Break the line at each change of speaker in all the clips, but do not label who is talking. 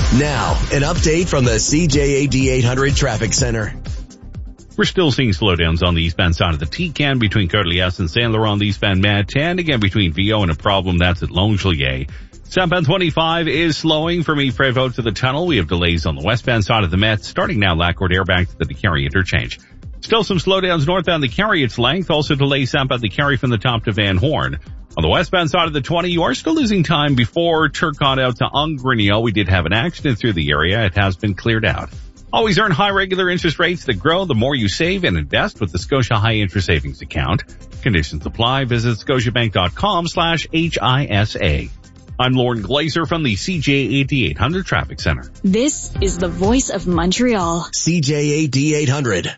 Now, an update from the CJAD 800 Traffic Center.
We're still seeing slowdowns on the eastbound side of the T-Can between Côte-Elias and Saint Laurent, the eastbound Met, and again between VO and a problem that's at Longueuil. Southbound 25 is slowing from Yves-Prévost to the tunnel. We have delays on the westbound side of the Met, starting now Lac-Courte back to the Décarie interchange. Still some slowdowns northbound the Carry its length, also delays southbound the Carry from the top to Van Horn. On the westbound side of the 20, you are still losing time before Turcotte out to Ongrenio. We did have an accident through the area. It has been cleared out. Always earn high regular interest rates that grow the more you save and invest with the Scotia High Interest Savings Account. Conditions apply. Visit scotiabank.com/HISA. I'm Lauren Glazer from the CJAD 800 Traffic Center.
This is the voice of Montreal.
CJAD 800.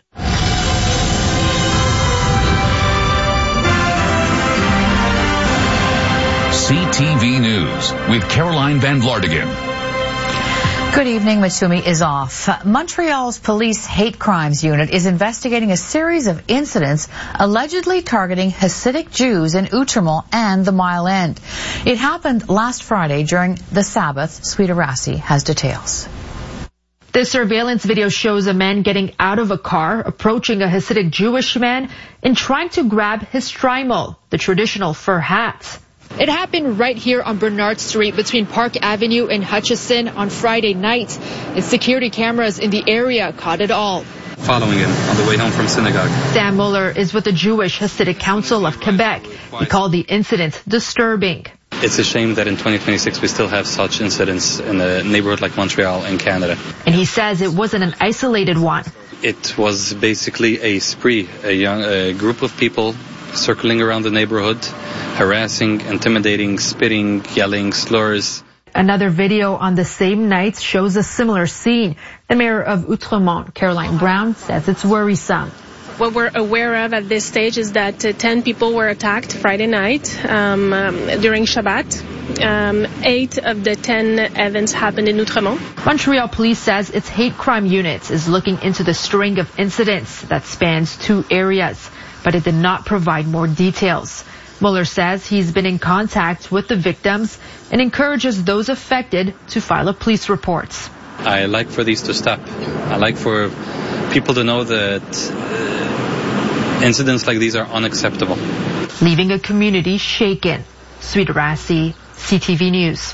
CTV News with Caroline Van Vlartigan.
Good evening. Matsumi is off. Montreal's police hate crimes unit is investigating a series of incidents allegedly targeting Hasidic Jews in Outremont and the Mile End. It happened last Friday during the Sabbath. Sweeta Rassi has details.
The surveillance video shows a man getting out of a car, approaching a Hasidic Jewish man, and trying to grab his shtreimel, the traditional fur hats. It happened right here on Bernard Street between Park Avenue and Hutchison on Friday night. And security cameras in the area caught it all.
Following him on the way home from synagogue.
Sam Muller is with the Jewish Hasidic Council of Quebec. He called the incident disturbing.
It's a shame that in 2026 we still have such incidents in a neighborhood like Montreal in Canada.
And he says it wasn't an isolated one.
It was basically a spree, a group of people circling around the neighborhood, harassing, intimidating, spitting, yelling, slurs.
Another video on the same night shows a similar scene. The mayor of Outremont, Caroline Brown, says it's worrisome.
What we're aware of at this stage is that 10 people were attacked Friday night during Shabbat. 8 of the 10 events happened in Outremont.
Montreal Police says its hate crime unit is looking into the string of incidents that spans 2 areas, but it did not provide more details. Muller says he's been in contact with the victims and encourages those affected to file a police report.
I like for these to stop. I like for people to know that incidents like these are unacceptable.
Leaving a community shaken. Sweeta Rassi, CTV News.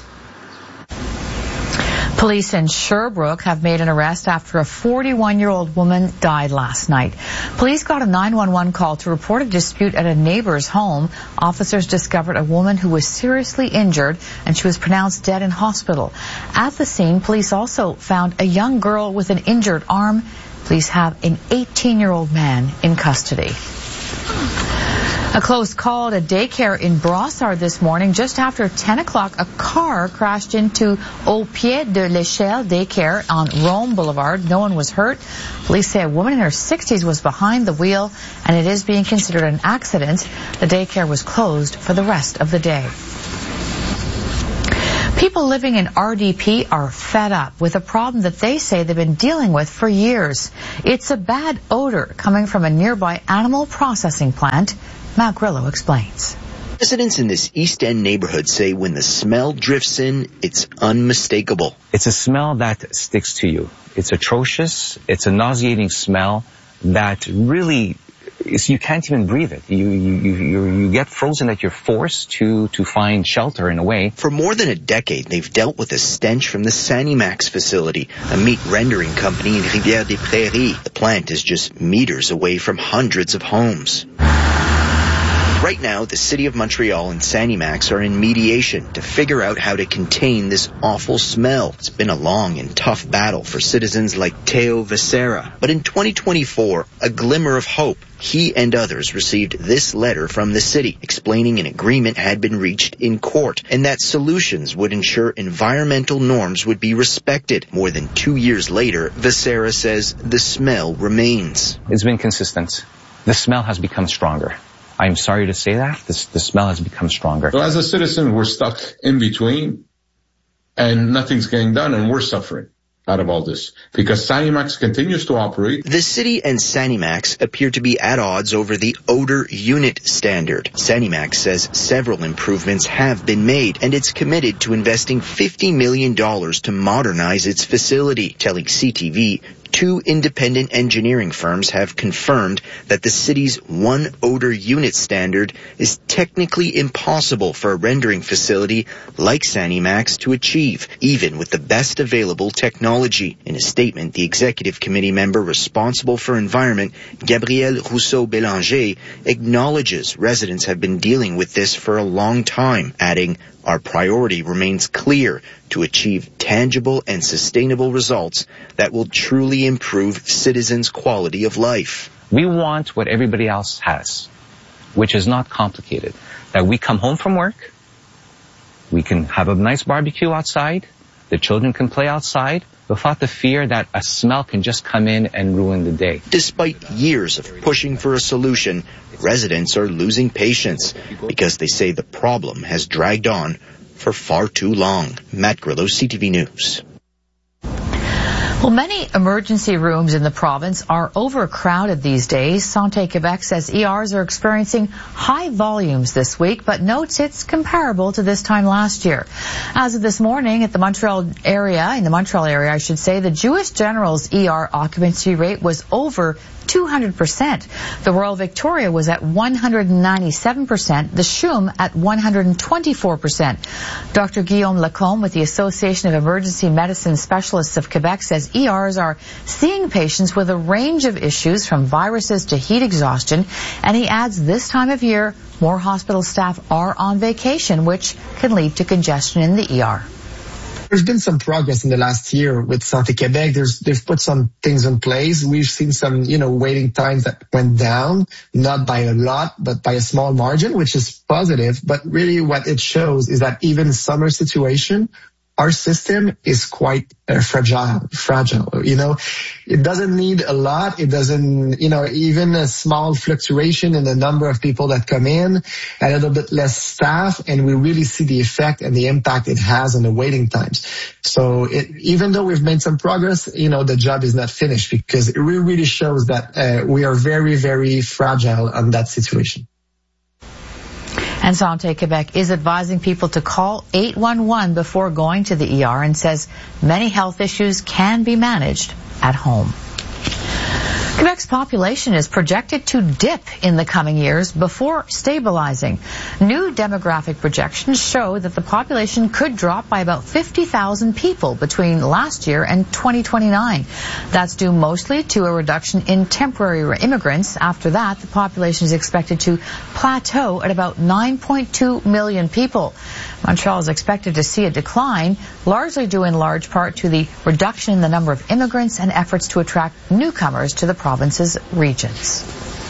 Police in Sherbrooke have made an arrest after a 41-year-old woman died last night. Police got a 911 call to report a dispute at a neighbor's home. Officers discovered a woman who was seriously injured and she was pronounced dead in hospital. At the scene, police also found a young girl with an injured arm. Police have an 18-year-old man in custody. A close call at a daycare in Brossard this morning. Just after 10 o'clock, a car crashed into Au Pied de l'Echelle daycare on Rome Boulevard. No one was hurt. Police say a woman in her 60s was behind the wheel, and it is being considered an accident. The daycare was closed for the rest of the day. People living in RDP are fed up with a problem that they say they've been dealing with for years. It's a bad odor coming from a nearby animal processing plant. Matt Grillo explains.
Residents in this East End neighborhood say when the smell drifts in, it's unmistakable.
It's a smell that sticks to you. It's atrocious. It's a nauseating smell that really you can't even breathe it. You get frozen that you're forced to find shelter in a way.
For more than a decade, they've dealt with a stench from the Sanimax facility, a meat rendering company in Rivière-des-Prairies. The plant is just meters away from hundreds of homes. Right now, the City of Montreal and Sanimax are in mediation to figure out how to contain this awful smell. It's been a long and tough battle for citizens like Theo Vecera. But in 2024, a glimmer of hope. He and others received this letter from the city explaining an agreement had been reached in court and that solutions would ensure environmental norms would be respected. More than 2 years later, Vecera says the smell remains.
It's been consistent. The smell has become stronger. I'm sorry to say that. The smell has become stronger.
So as a citizen, we're stuck in between and nothing's getting done and we're suffering. out of all this, because Sanimax continues to operate.
The city and Sanimax appear to be at odds over the odor unit standard. Sanimax says several improvements have been made, and it's committed to investing $50 million to modernize its facility, telling CTV 2 independent engineering firms have confirmed that the city's one odor unit standard is technically impossible for a rendering facility like Sanimax to achieve, even with the best available technology. In a statement, the executive committee member responsible for environment, Gabrielle Rousseau-Bélanger, acknowledges residents have been dealing with this for a long time, adding, "Our priority remains clear: to achieve tangible and sustainable results that will truly improve citizens' quality of life."
We want what everybody else has, which is not complicated. That we come home from work, we can have a nice barbecue outside, the children can play outside, without the fear that a smell can just come in and ruin the day.
Despite years of pushing for a solution, residents are losing patience because they say the problem has dragged on for far too long. Matt Grillo, CTV News.
Well, many emergency rooms in the province are overcrowded these days. Santé Quebec says ERs are experiencing high volumes this week, but notes it's comparable to this time last year. As of this morning, in the Montreal area, the Jewish General's ER occupancy rate was over 200%. The Royal Victoria was at 197%, the CHUM at 124%. Dr. Guillaume Lacombe with the Association of Emergency Medicine Specialists of Quebec says ERs are seeing patients with a range of issues from viruses to heat exhaustion, and he adds this time of year more hospital staff are on vacation, which can lead to congestion in the ER.
There's been some progress in the last year with Santé Québec. They've put some things in place. We've seen some, waiting times that went down, not by a lot, but by a small margin, which is positive. But really what it shows is that even summer situation, our system is quite fragile. It doesn't need a lot. It doesn't, even a small fluctuation in the number of people that come in, a little bit less staff, and we really see the effect and the impact it has on the waiting times. So even though we've made some progress, the job is not finished, because it really shows that we are very, very fragile on that situation.
And Santé Quebec is advising people to call 811 before going to the ER and says many health issues can be managed at home. Quebec's population is projected to dip in the coming years before stabilizing. New demographic projections show that the population could drop by about 50,000 people between last year and 2029. That's due mostly to a reduction in temporary immigrants. After that, the population is expected to plateau at about 9.2 million people. Montreal is expected to see a decline, largely due in large part to the reduction in the number of immigrants and efforts to attract newcomers to the province's regions.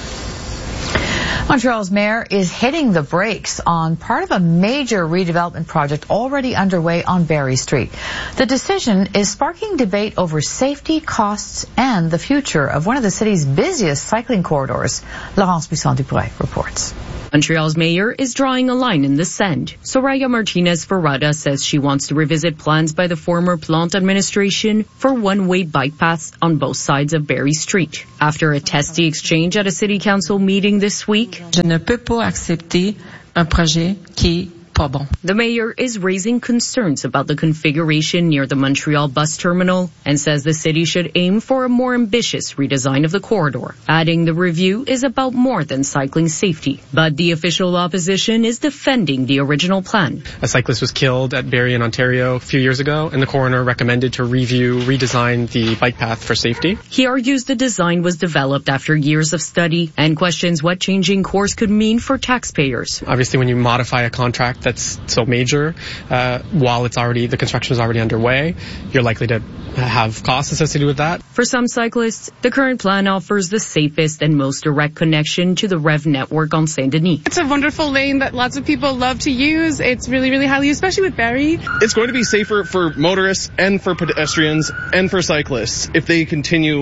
Montreal's mayor is hitting the brakes on part of a major redevelopment project already underway on Barrie Street. The decision is sparking debate over safety, costs, and the future of one of the city's busiest cycling corridors. Laurence Buisson-Dupré reports.
Montreal's mayor is drawing a line in the sand. Soraya Martinez-Ferrada says she wants to revisit plans by the former Plante administration for one-way bike paths on both sides of Barrie Street. After a testy exchange at a city council meeting this week,
Je ne peux pas accepter un projet qui est pas bon.
The mayor is raising concerns about the configuration near the Montreal bus terminal and says the city should aim for a more ambitious redesign of the corridor, adding the review is about more than cycling safety. But the official opposition is defending the original plan.
A cyclist was killed at Barrie in Ontario a few years ago, and the coroner recommended to redesign the bike path for safety.
He argues the design was developed after years of study and questions what changing course could mean for taxpayers.
Obviously, when you modify a contract that's so major, while the construction is already underway, you're likely to have costs associated with that.
For some cyclists, the current plan offers the safest and most direct connection to the REV network on Saint-Denis.
It's a wonderful lane that lots of people love to use. It's really, really highly used, especially with Barrie.
It's going to be safer for motorists and for pedestrians and for cyclists if they continue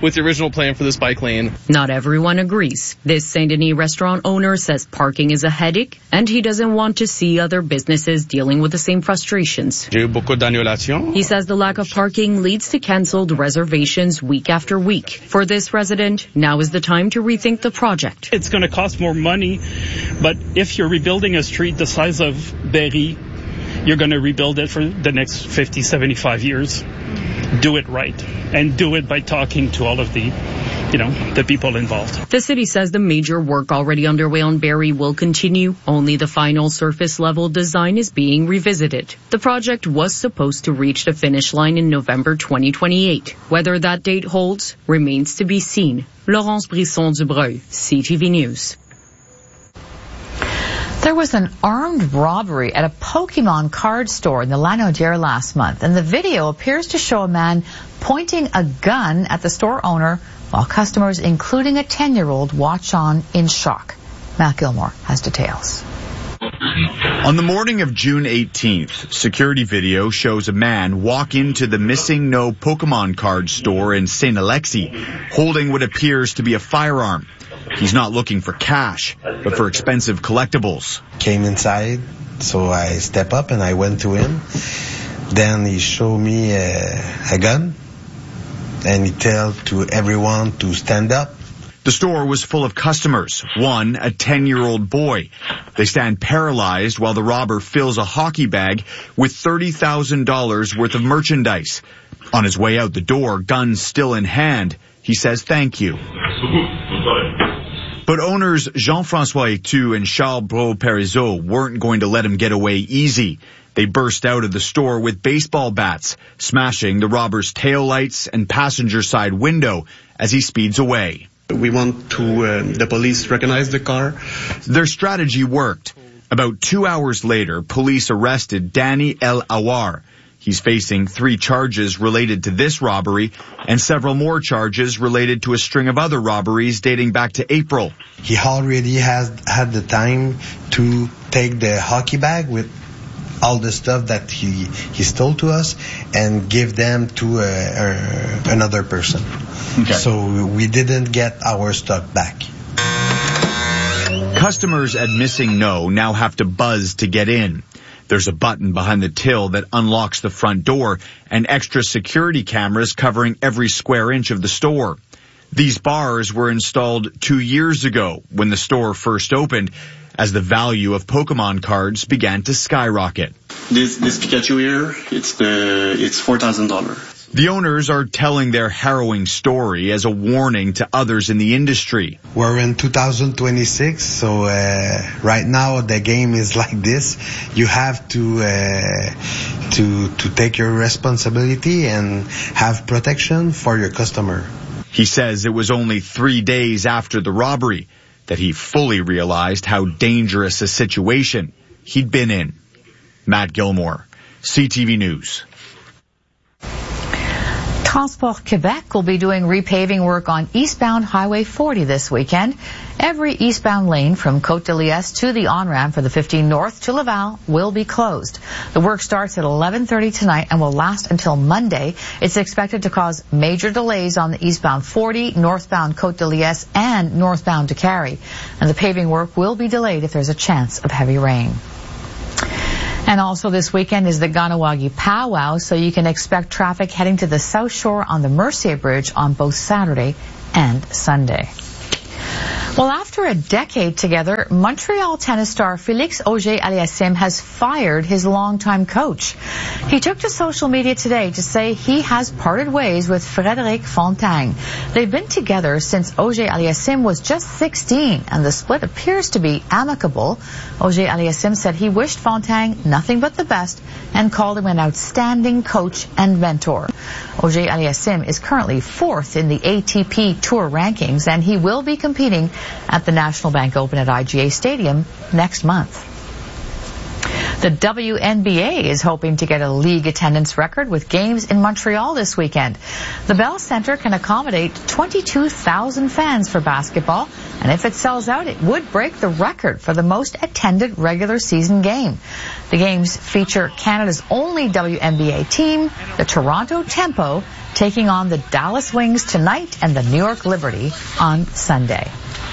with the original plan for this bike lane.
Not everyone agrees. This Saint-Denis restaurant owner says parking is a headache and he doesn't want to see other businesses dealing with the same frustrations. He says the lack of parking leads to canceled reservations week after week. For this resident, now is the time to rethink the project.
It's going to cost more money, but if you're rebuilding a street the size of Berry, you're going to rebuild it for the next 50, 75 years. Do it right, and do it by talking to all of the people involved.
The city says the major work already underway on Berry will continue. Only the final surface level design is being revisited. The project was supposed to reach the finish line in November 2028. Whether that date holds remains to be seen. Laurence Brisson-Dubreuil, CTV News.
There was an armed robbery at a Pokemon card store in the Lanaudière last month, and the video appears to show a man pointing a gun at the store owner while customers, including a 10-year-old, watch on in shock. Matt Gilmore has details.
On the morning of June 18th, security video shows a man walk into the Missing No Pokemon card store in St. Alexis, holding what appears to be a firearm. He's not looking for cash, but for expensive collectibles.
Came inside, so I step up and I went to him. Then he showed me a gun, and he told to everyone to stand up.
The store was full of customers, one a 10-year-old boy. They stand paralyzed while the robber fills a hockey bag with $30,000 worth of merchandise. On his way out the door, gun still in hand, he says thank you. But owners Jean-François Etu and Charles Bro-Parizeau weren't going to let him get away easy. They burst out of the store with baseball bats, smashing the robber's taillights and passenger side window as he speeds away.
We want to the police recognize the car.
Their strategy worked. About 2 hours later, police arrested Danny El Awar. He's facing 3 charges related to this robbery and several more charges related to a string of other robberies dating back to April.
He already has had the time to take the hockey bag with all the stuff that he stole to us and give them to another person. Okay. So we didn't get our stuff back.
Customers at Missing No now have to buzz to get in. There's a button behind the till that unlocks the front door and extra security cameras covering every square inch of the store. These bars were installed 2 years ago when the store first opened, as the value of Pokemon cards began to skyrocket.
This Pikachu here, it's $4,000.
The owners are telling their harrowing story as a warning to others in the industry.
We're in 2026, so right now the game is like this. You have to take your responsibility and have protection for your customer.
He says it was only 3 days after the robbery that he fully realized how dangerous a situation he'd been in. Matt Gilmore, CTV News.
Transport Québec will be doing repaving work on eastbound Highway 40 this weekend. Every eastbound lane from Côte-de-Liesse to the on-ramp for the 15 North to Laval will be closed. The work starts at 11:30 tonight and will last until Monday. It's expected to cause major delays on the eastbound 40, northbound Côte-de-Liesse, and northbound Décarie. And the paving work will be delayed if there's a chance of heavy rain. And also this weekend is the Kahnawake Powwow, so you can expect traffic heading to the South Shore on the Mercier Bridge on both Saturday and Sunday. Well, after a decade together, Montreal tennis star Félix Auger-Aliassime has fired his longtime coach. He took to social media today to say he has parted ways with Frédéric Fontaine. They've been together since Auger-Aliassime was just 16, and the split appears to be amicable. Auger-Aliassime said he wished Fontaine nothing but the best and called him an outstanding coach and mentor. Auger-Aliassime is currently 4th in the ATP Tour rankings, and he will be competing at the National Bank Open at IGA Stadium next month. The WNBA is hoping to get a league attendance record with games in Montreal this weekend. The Bell Centre can accommodate 22,000 fans for basketball, and if it sells out, it would break the record for the most attended regular season game. The games feature Canada's only WNBA team, the Toronto Tempo, taking on the Dallas Wings tonight and the New York Liberty on Sunday.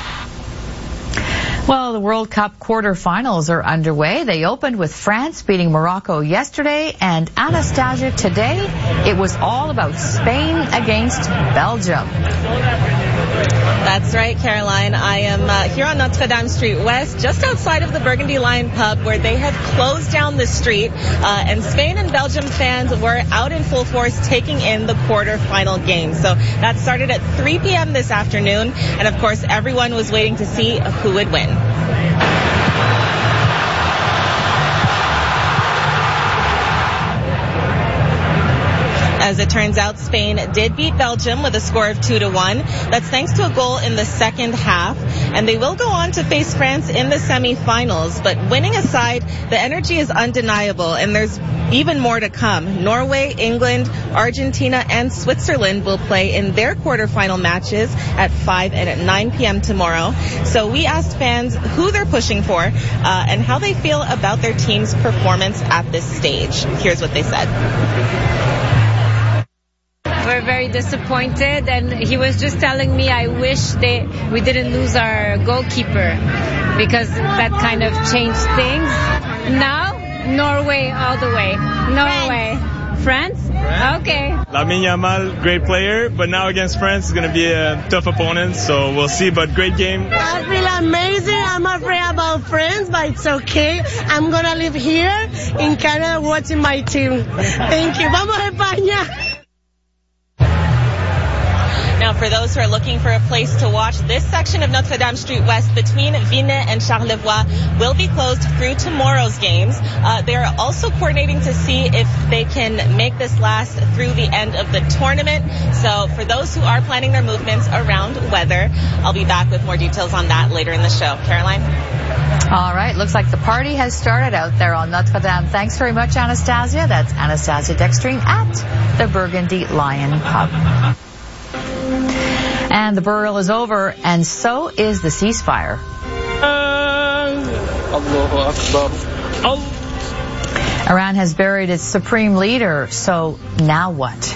Well, the World Cup quarterfinals are underway. They opened with France beating Morocco yesterday, and Anastasia, today it was all about Spain against Belgium.
That's right, Caroline. I am here on Notre Dame Street West, just outside of the Burgundy Lion pub, where they have closed down the street, and Spain and Belgium fans were out in full force taking in the quarterfinal game. So that started at 3 p.m. this afternoon, and of course everyone was waiting to see who would win. As it turns out, Spain did beat Belgium with a score of 2-1. That's thanks to a goal in the second half. And they will go on to face France in the semifinals. But winning aside, the energy is undeniable, and there's even more to come. Norway, England, Argentina, and Switzerland will play in their quarterfinal matches at 5 and at 9 p.m. tomorrow. So we asked fans who they're pushing for and how they feel about their team's performance at this stage. Here's what they said.
We're very disappointed, and he was just telling me I wish we didn't lose our goalkeeper, because that kind of changed things. Now, Norway all the way. Norway. France? Okay.
Lamine Yamal, great player, but now against France is going to be a tough opponent, so we'll see, but great game.
I feel amazing. I'm afraid about France, but it's okay. I'm going to live here in Canada watching my team. Thank you. Vamos España!
Now, for those who are looking for a place to watch, this section of Notre Dame Street West between Vinet and Charlevoix will be closed through tomorrow's games. They are also coordinating to see if they can make this last through the end of the tournament. So for those who are planning their movements around weather, I'll be back with more details on that later in the show. Caroline?
All right. Looks like the party has started out there on Notre Dame. Thanks very much, Anastasia. That's Anastasia Dextrine at the Burgundy Lion Pub. And the burial is over, and so is the ceasefire. Iran has buried its supreme leader, so now what?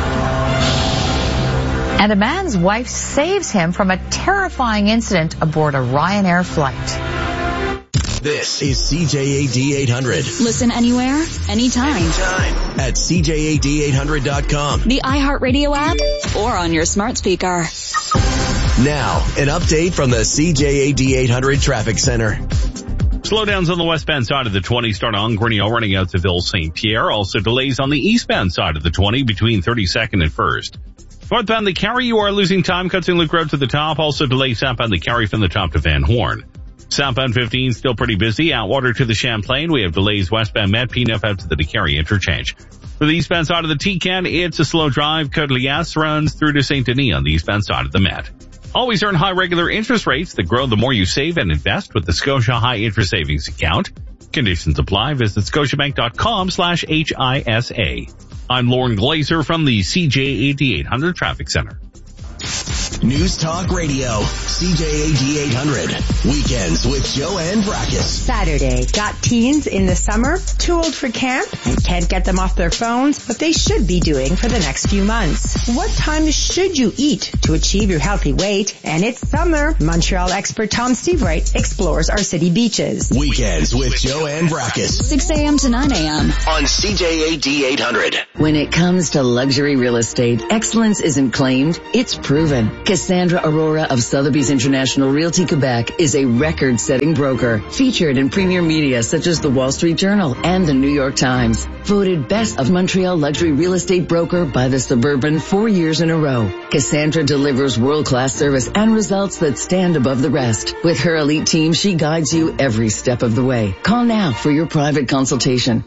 And a man's wife saves him from a terrifying incident aboard a Ryanair flight.
This is CJAD 800.
Listen anywhere, anytime.
At CJAD800.com.
The iHeartRadio app or on your smart speaker.
Now, an update from the CJAD 800 Traffic Center.
Slowdowns on the westbound side of the 20 start on Grignot running out to Ville St. Pierre. Also delays on the eastbound side of the 20 between 32nd and 1st. Northbound the Carry, you are losing time. Cut St. Luc Road to the top. Also delays southbound the Carry from the top to Van Horn. Southbound 15 still pretty busy. Outwater to the Champlain. We have delays westbound Met P9 out to the DeCarry interchange. For the eastbound side of the Tican, it's a slow drive. Côte-Lias runs through to St. Denis on the eastbound side of the Met. Always earn high regular interest rates that grow the more you save and invest with the Scotia High Interest Savings Account. Conditions apply. Visit scotiabank.com/HISA. I'm Lauren Glazer from the CJAD 800 Traffic Center.
News Talk Radio, CJAD 800. Weekends with Joanne Brackus.
Saturday. Got teens in the summer, too old for camp, and can't get them off their phones, but they should be doing for the next few months. What time should you eat to achieve your healthy weight? And it's summer. Montreal expert Tom Seavright explores our city beaches.
Weekends with Joanne Brackus.
6 a.m. to 9 a.m.
on CJAD 800.
When it comes to luxury real estate, excellence isn't claimed, it's proven. Cassandra Aurora of Sotheby's International Realty Quebec is a record-setting broker featured in premier media such as the Wall Street Journal and the New York Times. Voted Best of Montreal Luxury Real Estate Broker by the Suburban 4 years in a row. Cassandra delivers world-class service and results that stand above the rest. With her elite team, she guides you every step of the way. Call now for your private consultation.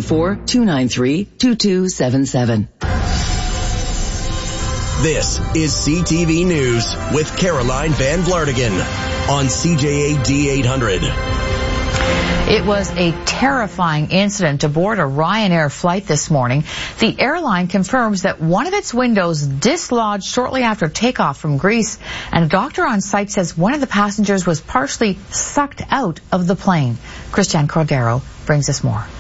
514-293-2277.
This is CTV News with Caroline Van Vlartigan on CJAD 800.
It was a terrifying incident aboard a Ryanair flight this morning. The airline confirms that one of its windows dislodged shortly after takeoff from Greece, and a doctor on site says one of the passengers was partially sucked out of the plane. Christiane Cordero brings us more.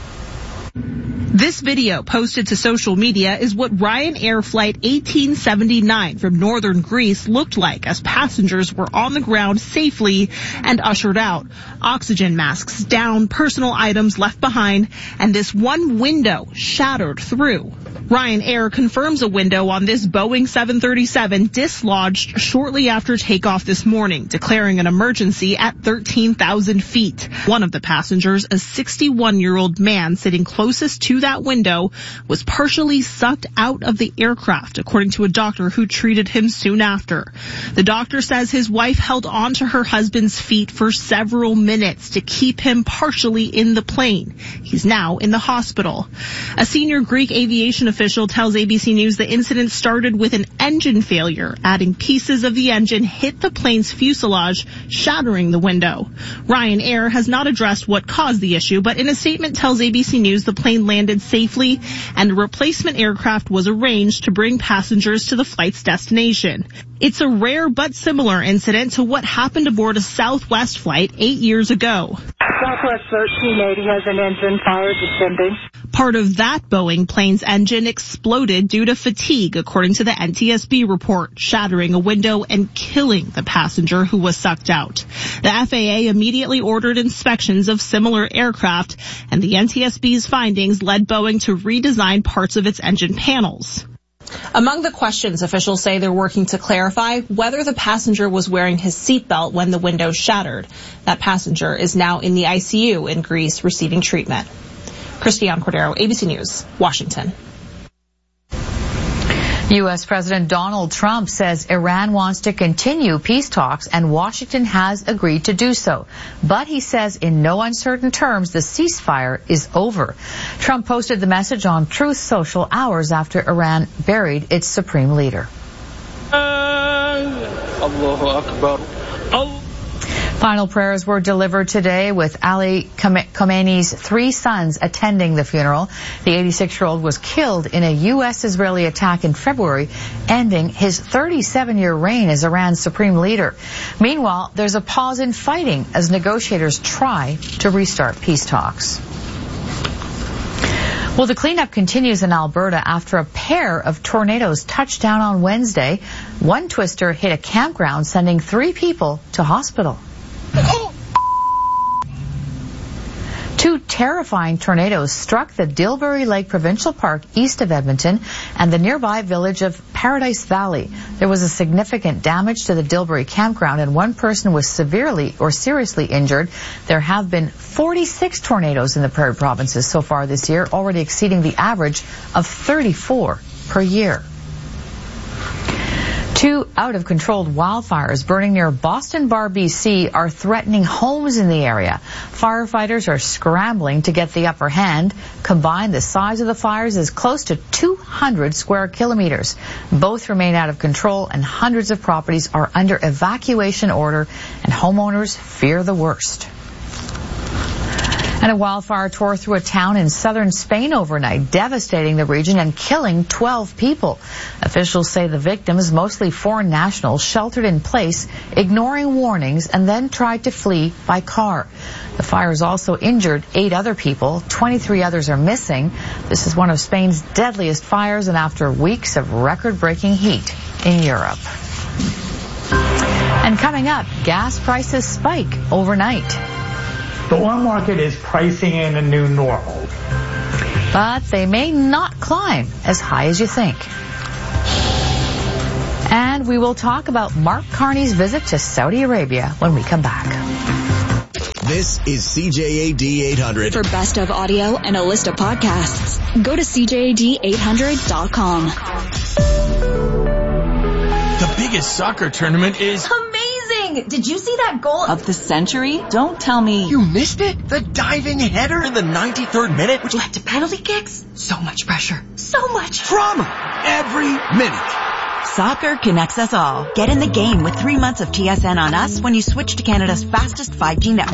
This video posted to social media is what Ryanair Flight 1879 from northern Greece looked like as passengers were on the ground safely and ushered out. Oxygen masks down, personal items left behind, and this one window shattered through. Ryanair confirms a window on this Boeing 737 dislodged shortly after takeoff this morning, declaring an emergency at 13,000 feet. One of the passengers, a 61-year-old man sitting closest to that window, was partially sucked out of the aircraft, according to a doctor who treated him soon after. The doctor says his wife held on to her husband's feet for several minutes to keep him partially in the plane. He's now in the hospital. A senior Greek aviation official tells ABC News the incident started with an engine failure, adding pieces of the engine hit the plane's fuselage, shattering the window. Ryanair has not addressed what caused the issue, but in a statement tells ABC News the plane landed safely and a replacement aircraft was arranged to bring passengers to the flight's destination. It's a rare but similar incident to what happened aboard a Southwest flight 8 years ago.
Southwest 1380 has an engine fire descending.
Part of that Boeing plane's engine exploded due to fatigue, according to the NTSB report, shattering a window and killing the passenger who was sucked out. The FAA immediately ordered inspections of similar aircraft, and the NTSB's findings led Boeing to redesign parts of its engine panels.
Among the questions, officials say they're working to clarify whether the passenger was wearing his seatbelt when the window shattered. That passenger is now in the ICU in Greece receiving treatment. Christiane Cordero, ABC News, Washington.
U.S. President Donald Trump says Iran wants to continue peace talks and Washington has agreed to do so. But he says in no uncertain terms the ceasefire is over. Trump posted the message on Truth Social hours after Iran buried its supreme leader.
Allahu Akbar.
Final prayers were delivered today with Ali Khamenei's 3 sons attending the funeral. The 86-year-old was killed in a U.S.-Israeli attack in February, ending his 37-year reign as Iran's supreme leader. Meanwhile, there's a pause in fighting as negotiators try to restart peace talks. Well, the cleanup continues in Alberta after a pair of tornadoes touched down on Wednesday. One twister hit a campground, sending 3 people to hospital. 2 terrifying tornadoes struck the Dilbury Lake Provincial Park east of Edmonton and the nearby village of Paradise Valley. There was a significant damage to the Dilbury campground and 1 person was severely or seriously injured. There have been 46 tornadoes in the Prairie provinces so far this year, already exceeding the average of 34 per year. 2 out-of-control wildfires burning near Boston Bar, BC are threatening homes in the area. Firefighters are scrambling to get the upper hand. Combined, the size of the fires is close to 200 square kilometers. Both remain out of control and hundreds of properties are under evacuation order and homeowners fear the worst. And a wildfire tore through a town in southern Spain overnight, devastating the region and killing 12 people. Officials say the victims, mostly foreign nationals, sheltered in place, ignoring warnings, and then tried to flee by car. The fires also injured 8 other people. 23 others are missing. This is one of Spain's deadliest fires, and after weeks of record-breaking heat in Europe. And coming up, gas prices spike overnight.
The oil market is pricing in a new normal.
But they may not climb as high as you think. And we will talk about Mark Carney's visit to Saudi Arabia when we come back.
This is CJAD 800.
For best of audio and a list of podcasts, go to CJAD800.com.
The biggest soccer tournament is
amazing! Did you see that goal of the century? Don't tell me.
You missed it? The diving header in the 93rd minute,
which led to penalty kicks? So much pressure. So much
drama. Every minute.
Soccer connects us all. Get in the game with 3 months of TSN on us when you switch to Canada's fastest 5G network.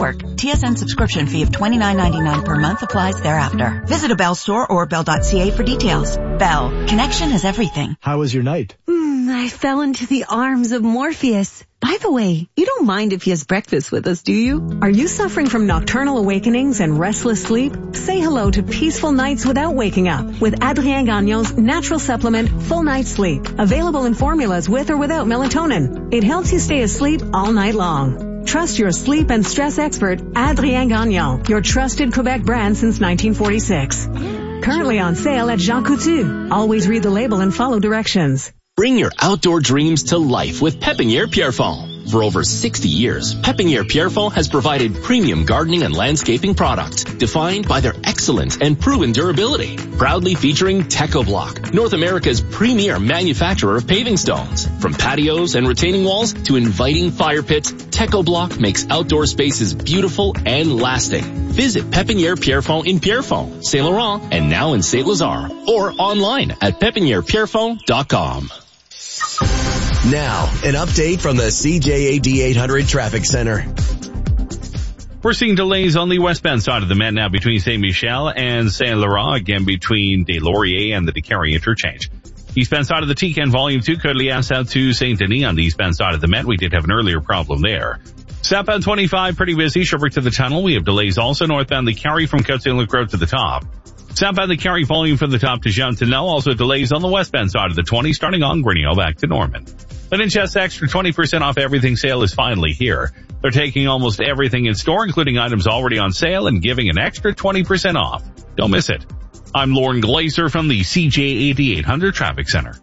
TSN subscription fee of $29.99 per month applies thereafter. Visit a Bell store or bell.ca for details. Bell. Connection is everything.
How was your night?
I fell into the arms of Morpheus. By the way, you don't mind if he has breakfast with us, do you? Are you suffering from nocturnal awakenings and restless sleep? Say hello to peaceful nights without waking up with Adrien Gagnon's natural supplement, Full Night Sleep. Available in formulas with or without melatonin. It helps you stay asleep all night long. Trust your sleep and stress expert, Adrien Gagnon, your trusted Quebec brand since 1946. Currently on sale at Jean Coutu. Always read the label and follow directions.
Bring your outdoor dreams to life with Pépinière Pierrefonds. For over 60 years, Pépinière Pierrefonds has provided premium gardening and landscaping products defined by their excellence and proven durability. Proudly featuring TechoBlock, North America's premier manufacturer of paving stones. From patios and retaining walls to inviting fire pits, TechoBlock makes outdoor spaces beautiful and lasting. Visit Pépinière Pierrefonds in Pierrefonds, Saint Laurent, and now in Saint Lazare, or online at pépinièrepierrefonds.com.
Now, an update from the CJAD 800 Traffic Center.
We're seeing delays on the westbound side of the Met now between Saint Michel and Saint Laurent, again between Des Lauriers and the Décarie interchange. Eastbound side of the Tican Volume 2, Côte-Lias out to Saint Denis on the eastbound side of the Met. We did have an earlier problem there. Southbound 25, pretty busy. Sherbrooke to the tunnel. We have delays also northbound the Carry from Côte Saint Luc Road to the top. Southbound the Carry Volume from the top to Jean-Tinel. Also delays on the westbound side of the 20 starting on Grinnell back to Norman. The Ninchess Extra 20% off everything sale is finally here. They're taking almost everything in store, including items already on sale, and giving an extra 20% off. Don't miss it. I'm Lauren Glazer from the CJAD 800 Traffic Center.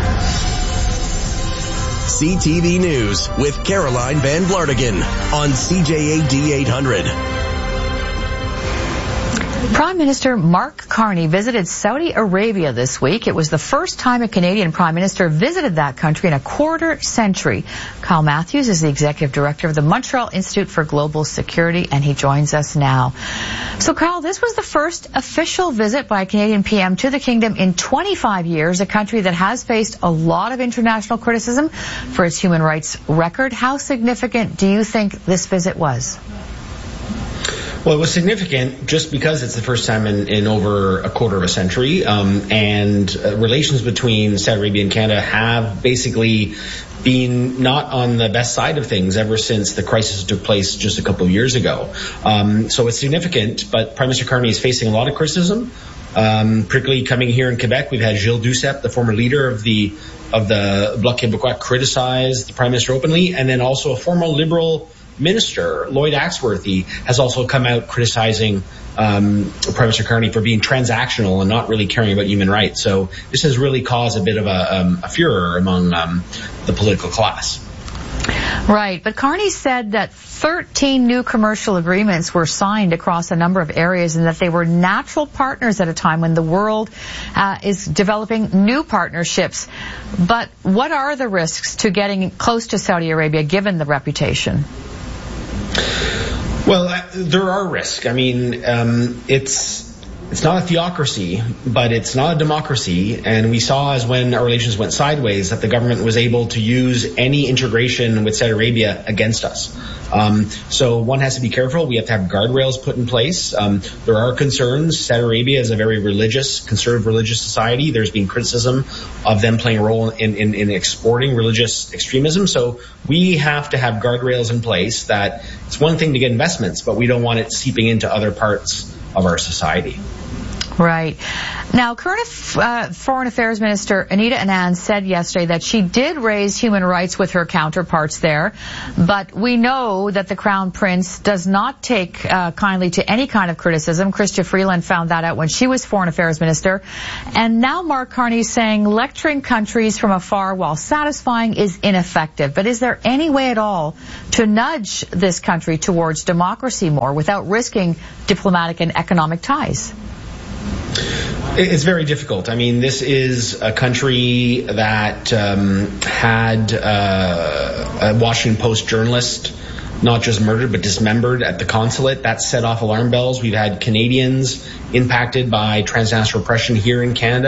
CTV News with Caroline Van Blartigan on CJAD 800.
Prime Minister Mark Carney visited Saudi Arabia this week. It was the first time a Canadian Prime Minister visited that country in a quarter century. Kyle Matthews is the Executive Director of the Montreal Institute for Global Security, and he joins us now. So, Kyle, this was the first official visit by a Canadian PM to the Kingdom in 25 years, a country that has faced a lot of international criticism for its human rights record. How significant do you think this visit was?
Well, it was significant just because it's the first time in over a quarter of a century, and relations between Saudi Arabia and Canada have basically been not on the best side of things ever since the crisis took place just a couple of years ago. So it's significant, but Prime Minister Carney is facing a lot of criticism, particularly coming here in Quebec. We've had Gilles Duceppe, the former leader of the Bloc Québécois, criticize the Prime Minister openly, and then also a former Liberal Minister, Lloyd Axworthy, has also come out criticizing Prime Minister Carney for being transactional and not really caring about human rights. So this has really caused a bit of a furor among the political class.
Right, but Carney said that 13 new commercial agreements were signed across a number of areas and that they were natural partners at a time when the world is developing new partnerships. But what are the risks to getting close to Saudi Arabia given the reputation?
Well, there are risks. I mean, it's not a theocracy, but it's not a democracy. And we saw as when our relations went sideways that the government was able to use any integration with Saudi Arabia against us. So one has to be careful. We have to have guardrails put in place. There are concerns. Saudi Arabia is a very conservative religious society. There's been criticism of them playing a role in exporting religious extremism. So we have to have guardrails in place that it's one thing to get investments, but we don't want it seeping into other parts of our society.
Right. Now, current Foreign Affairs Minister Anita Anand said yesterday that she did raise human rights with her counterparts there, but we know that the Crown Prince does not take kindly to any kind of criticism. Chrystia Freeland found that out when she was Foreign Affairs Minister. And now Mark Carney is saying lecturing countries from afar while satisfying is ineffective. But is there any way at all to nudge this country towards democracy more without risking diplomatic and economic ties?
It's very difficult. I mean, this is a country that had a Washington Post journalist not just murdered but dismembered at the consulate. That set off alarm bells. We've had Canadians impacted by transnational oppression here in Canada,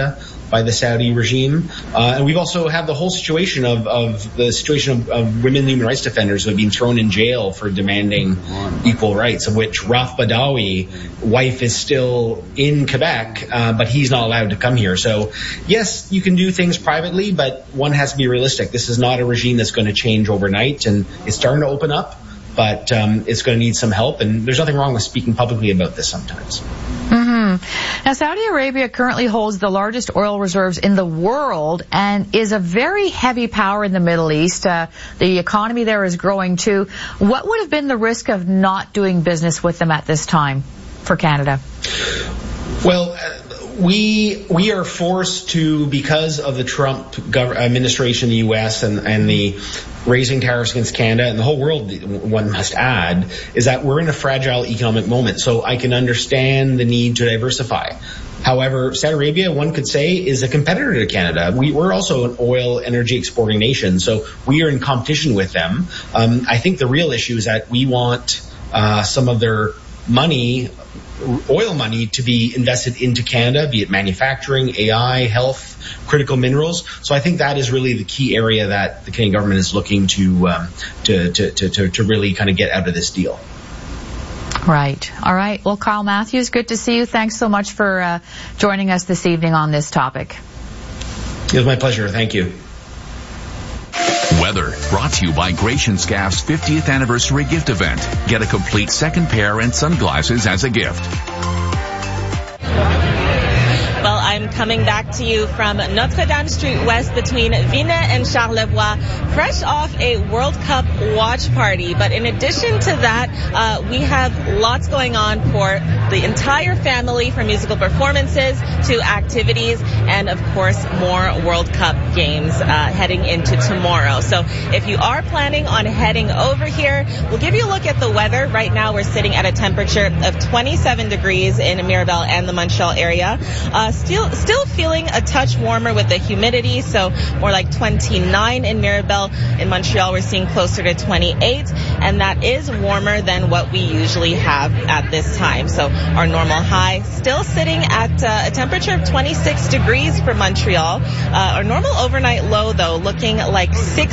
by the Saudi regime. And we've also had the whole situation of women human rights defenders who have been thrown in jail for demanding equal rights, of which Raf Badawi, wife, is still in Quebec, but he's not allowed to come here. So yes, you can do things privately, but one has to be realistic. This is not a regime that's going to change overnight, and it's starting to open up, but it's going to need some help, and there's nothing wrong with speaking publicly about this sometimes.
Now, Saudi Arabia currently holds the largest oil reserves in the world and is a very heavy power in the Middle East. The economy there is growing too. What would have been the risk of not doing business with them at this time for Canada?
Well, we are forced to, because of the Trump administration in the U.S. and the raising tariffs against Canada and the whole world, one must add, is that we're in a fragile economic moment. So I can understand the need to diversify. However, Saudi Arabia, one could say, is a competitor to Canada. We're also an oil energy exporting nation, so we are in competition with them. I think the real issue is that we want some of their money, oil money, to be invested into Canada, be it manufacturing, AI, health, critical minerals. So I think that is really the key area that the Canadian government is looking to really kind of get out of this deal.
Right. All right. Well, Kyle Matthews, good to see you. Thanks so much for joining us this evening on this topic.
It was my pleasure. Thank you.
Weather brought to you by Gratian Scaff's 50th anniversary gift event. Get a complete second pair and sunglasses as a gift.
Well, I'm coming back to you from Notre Dame Street West between Vinet and Charlevoix, fresh off a World Cup watch party. But in addition to that, we have lots going on for the entire family, from musical performances to activities and, of course, more World Cup games heading into tomorrow. So if you are planning on heading over here, we'll give you a look at the weather. Right now we're sitting at a temperature of 27 degrees in Mirabel and the Montreal area. Still feeling a touch warmer with the humidity, so more like 29 in Mirabel. In Montreal, we're seeing closer to 28, and that is warmer than what we usually have at this time. So our normal high still sitting at a temperature of 26 degrees for Montreal. Our normal overnight low, though, looking like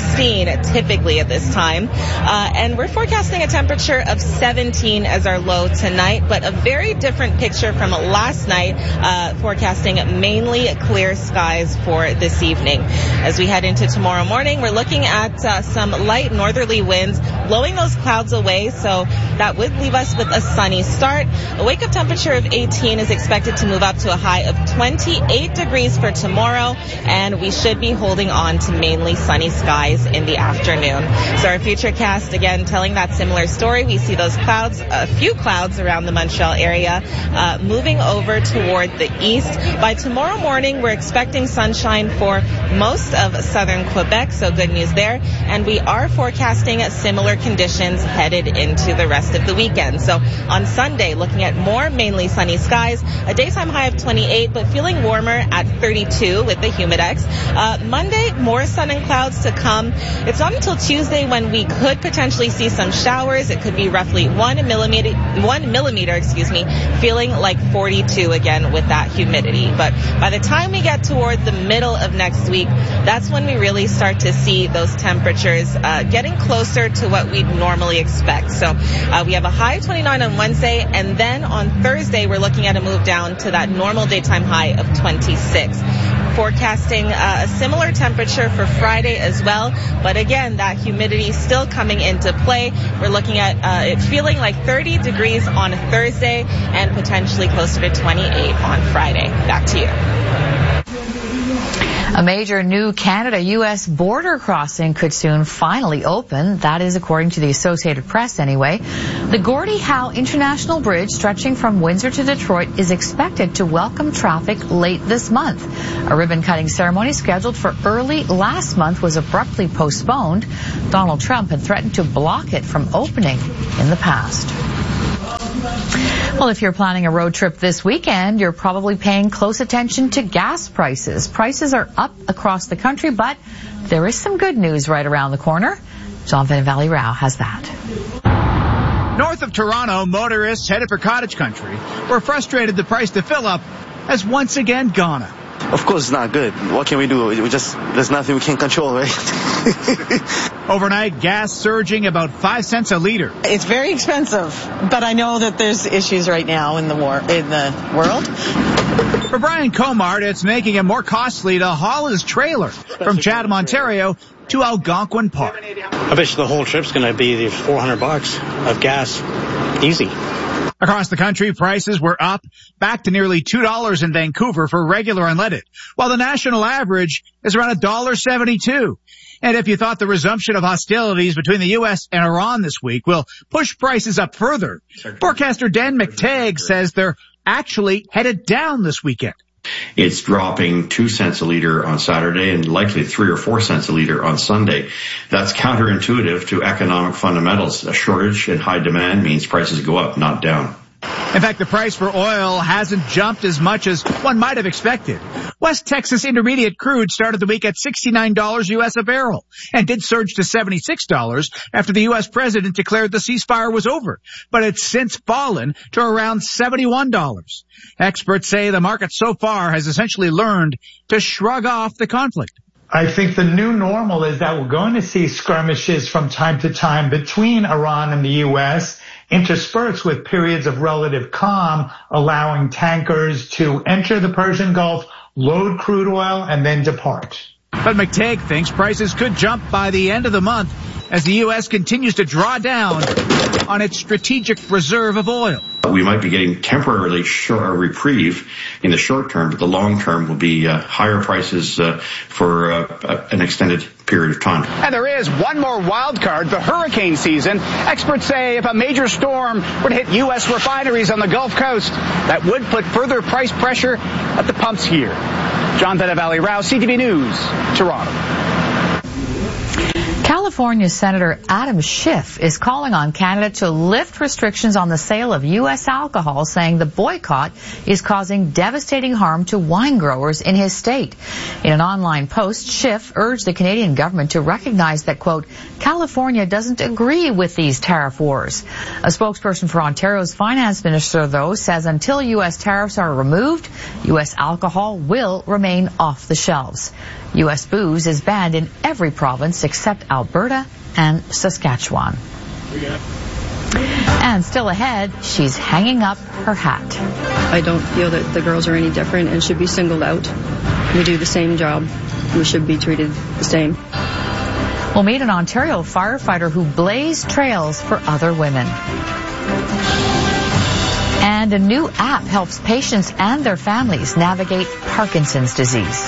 16 typically at this time. And we're forecasting a temperature of 17 as our low tonight, but a very different picture from last night, forecasting mainly clear skies for this evening. As we head into tomorrow morning, we're looking at some light northerly winds blowing those clouds away, so that would leave us with a sunny start. A wake-up temperature of 18 is expected to move up to a high of 28 degrees for tomorrow, and we should be holding on to mainly sunny skies in the afternoon. So our futurecast, again, telling that similar story. We see those clouds, a few clouds around the Montreal area, moving over toward the east. By tomorrow morning, we're expecting sunshine for most of southern Quebec, so good news there. And we are forecasting similar conditions headed into the rest of the weekend. So on Sunday, looking at more mainly sunny skies, a daytime high of 28, but feeling warmer at 32 with the humidex. Monday, more sun and clouds to come. It's not until Tuesday when we could potentially see some showers. It could be roughly 1 millimeter, feeling like 42 again with that humidity. But by the time we get toward the middle of next week, that's when we really start to see those temperatures getting closer to what we'd normally expect. So we have a high of 29 on Wednesday, and then on Thursday we're looking at a move down to that normal daytime high of 26. Forecasting a similar temperature for Friday as well, but again, that humidity still coming into play. We're looking at it feeling like 30 degrees on Thursday and potentially closer to 28 on Friday. Back to you.
A major new Canada-U.S. border crossing could soon finally open. That is according to the Associated Press anyway. The Gordie Howe International Bridge, stretching from Windsor to Detroit, is expected to welcome traffic late this month. A ribbon-cutting ceremony scheduled for early last month was abruptly postponed. Donald Trump had threatened to block it from opening in the past. Well, if you're planning a road trip this weekend, you're probably paying close attention to gas prices. Prices are up across the country, but there is some good news right around the corner. Jean-Van Valley-Rao has that.
North of Toronto, motorists headed for cottage country were frustrated the price to fill up has once again gone up. Of course it's not good. What can we do? There's nothing we can control, right?
Overnight, gas surging about 5 cents a liter.
It's very expensive, but I know that there's issues right now in the world.
For Brian Comart, it's making it more costly to haul his trailer from Chatham, Ontario to Algonquin Park.
I bet you the whole trip's going to be the $400 of gas. Easy.
Across the country, prices were up, back to nearly $2 in Vancouver for regular unleaded, while the national average is around $1.72. And if you thought the resumption of hostilities between the U.S. and Iran this week will push prices up further, forecaster Dan McTagg says they're actually headed down this weekend.
It's dropping 2 cents a liter on Saturday and likely 3 or 4 cents a liter on Sunday. That's counterintuitive to economic fundamentals. A shortage and high demand means prices go up, not down.
In fact, the price for oil hasn't jumped as much as one might have expected. West Texas Intermediate crude started the week at $69 U.S. a barrel and did surge to $76 after the U.S. president declared the ceasefire was over, but it's since fallen to around $71. Experts say the market so far has essentially learned to shrug off the conflict.
I think the new normal is that we're going to see skirmishes from time to time between Iran and the U.S., interspersed with periods of relative calm, allowing tankers to enter the Persian Gulf, load crude oil, and then depart.
But McTagg thinks prices could jump by the end of the month as the U.S. continues to draw down on its strategic reserve of oil.
We might be getting temporarily a reprieve in the short term, but the long term will be higher prices for an extended period of time.
And there is one more wild card, the hurricane season. Experts say if a major storm were to hit U.S. refineries on the Gulf Coast, that would put further price pressure at the pumps here. John Valley Rouse, CTV News, Toronto.
California Senator Adam Schiff is calling on Canada to lift restrictions on the sale of U.S. alcohol, saying the boycott is causing devastating harm to wine growers in his state. In an online post, Schiff urged the Canadian government to recognize that, quote, California doesn't agree with these tariff wars. A spokesperson for Ontario's finance minister, though, says until U.S. tariffs are removed, U.S. alcohol will remain off the shelves. U.S. booze is banned in every province except Alberta and Saskatchewan. And still ahead, she's hanging up her hat.
I don't feel that the girls are any different and should be singled out. We do the same job. We should be treated the same.
We'll meet an Ontario firefighter who blazed trails for other women. And a new app helps patients and their families navigate Parkinson's disease.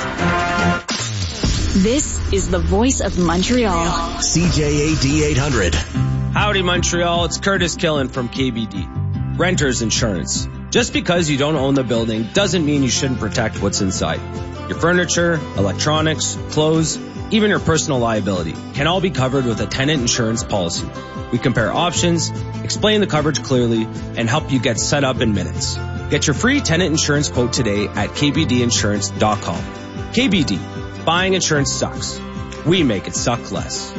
This is the voice of Montreal.
CJAD 800.
Howdy, Montreal. It's Curtis Killen from KBD. Renters Insurance. Just because you don't own the building doesn't mean you shouldn't protect what's inside. Your furniture, electronics, clothes, even your personal liability can all be covered with a tenant insurance policy. We compare options, explain the coverage clearly, and help you get set up in minutes. Get your free tenant insurance quote today at kbdinsurance.com. KBD. Buying insurance sucks. We make it suck less.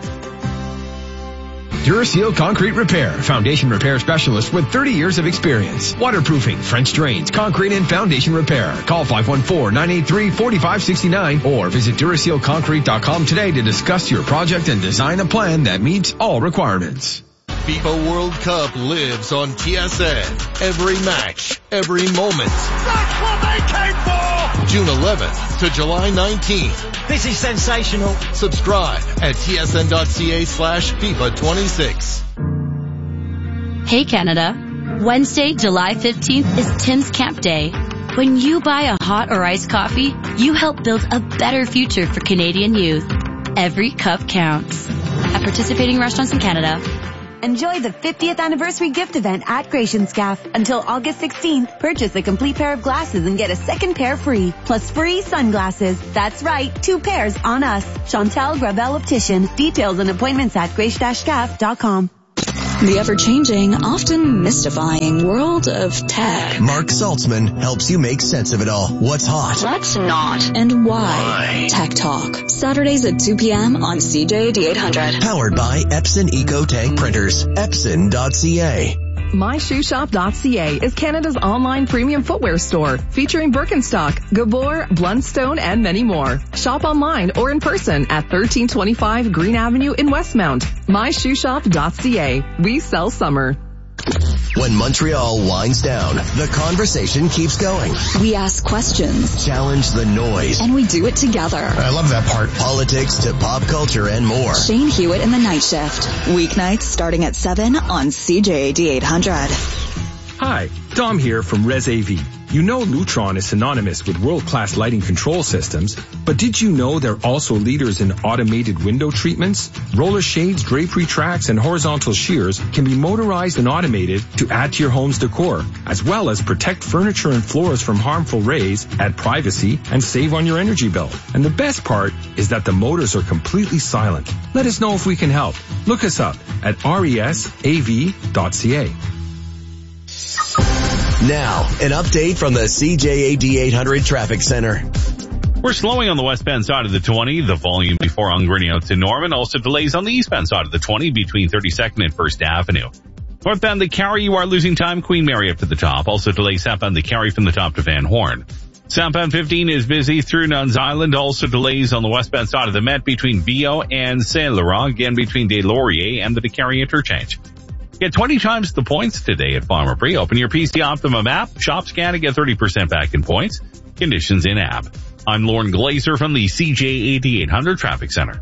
Duraseal Concrete Repair, foundation repair specialist with 30 years of experience. Waterproofing, French drains, concrete and foundation repair. Call 514-983-4569 or visit DurasealConcrete.com today to discuss your project and design a plan that meets all requirements.
FIFA World Cup lives on TSN. Every match, every moment.
That's what they came for!
June 11th to July 19th.
This is sensational.
Subscribe at tsn.ca/FIFA26.
Hey Canada. Wednesday, July 15th is Tim's Camp Day. When you buy a hot or iced coffee, you help build a better future for Canadian youth. Every cup counts. At participating restaurants in Canada.
Enjoy the 50th anniversary gift event at Gratian Scaff. Until August 16th, purchase a complete pair of glasses and get a second pair free, plus free sunglasses. That's right, 2 pairs on us. Chantal Gravel Optician. Details and appointments at grace-scaff.com.
The ever-changing, often mystifying world of tech.
Mark Saltzman helps you make sense of it all. What's hot?
What's not? And why? Tech Talk. Saturdays at 2 p.m. on CJAD 800.
Powered by Epson EcoTank Printers. Epson.ca.
MyShoeShop.ca is Canada's online premium footwear store, featuring Birkenstock, Gabor, Blundstone, and many more. Shop online or in person at 1325 Green Avenue in Westmount. MyShoeShop.ca. We sell summer.
When Montreal winds down, the conversation keeps going.
We ask questions,
challenge the noise,
and we do it together.
I love that part. Politics to pop culture and more.
Shane Hewitt in the Night Shift. Weeknights starting at 7 on CJAD 800.
Hi, Dom here from Res AV. You know Lutron is synonymous with world-class lighting control systems, but did you know they're also leaders in automated window treatments? Roller shades, drapery tracks, and horizontal shears can be motorized and automated to add to your home's decor, as well as protect furniture and floors from harmful rays, add privacy, and save on your energy bill. And the best part is that the motors are completely silent. Let us know if we can help. Look us up at resav.ca.
Now, an update from the CJAD 800 Traffic Center.
We're slowing on the westbound side of the 20, the volume before Ungrini out to Norman. Also delays on the eastbound side of the 20 between 32nd and 1st Avenue. Northbound the Carry, you are losing time. Queen Mary up to the top. Also delays southbound the Carry from the top to Van Horn. Southbound 15 is busy through Nuns Island. Also delays on the westbound side of the Met between Vio and Saint Laurent. Again between Des Lauriers and the DeCarry interchange. Get 20 times the points today at Farmer Pre. Open your PC Optimum app, shop scan and get 30% back in points. Conditions in app. I'm Lauren Glazer from the CJAD 800 Traffic Center.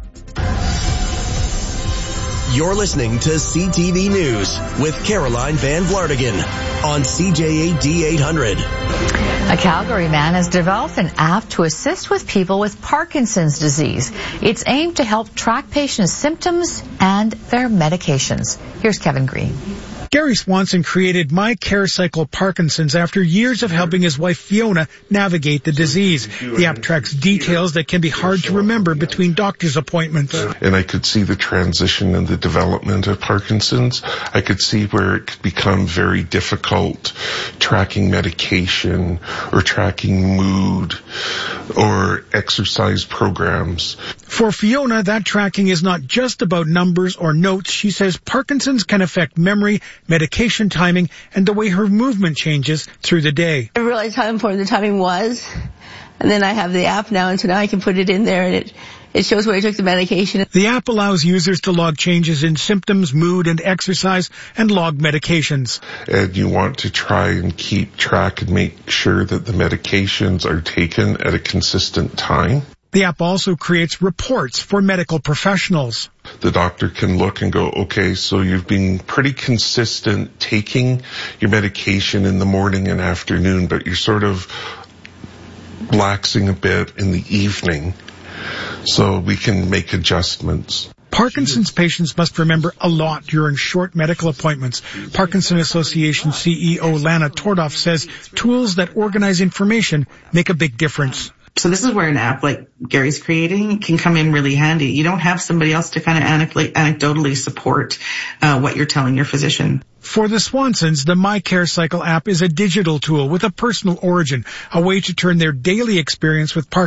You're listening to CTV News with Caroline Van Vlartigan on CJAD 800.
A Calgary man has developed an app to assist with people with Parkinson's disease. It's aimed to help track patients' symptoms and their medications. Here's Kevin Green.
Gary Swanson created My Care Cycle Parkinson's after years of helping his wife Fiona navigate the disease. The app tracks details that can be hard to remember between doctor's appointments.
And I could see the transition and the development of Parkinson's. I could see where it could become very difficult tracking medication or tracking mood or exercise programs.
For Fiona, that tracking is not just about numbers or notes. She says Parkinson's can affect memory, medication timing, and the way her movement changes through the day.
I realized how important the timing was, and then I have the app now, and so now I can put it in there, and it shows where I took the medication.
The app allows users to log changes in symptoms, mood, and exercise, and log medications.
And you want to try and keep track and make sure that the medications are taken at a consistent time.
The app also creates reports for medical professionals.
The doctor can look and go, okay, so you've been pretty consistent taking your medication in the morning and afternoon, but you're sort of laxing a bit in the evening, so we can make adjustments.
Parkinson's patients must remember a lot during short medical appointments. Parkinson Association CEO Lana Tordoff says tools that organize information make a big difference.
So this is where an app like Gary's creating can come in really handy. You don't have somebody else to kind of anecdotally support what you're telling your physician.
For the Swansons, the My Care Cycle app is a digital tool with a personal origin, a way to turn their daily experience with Parkinson's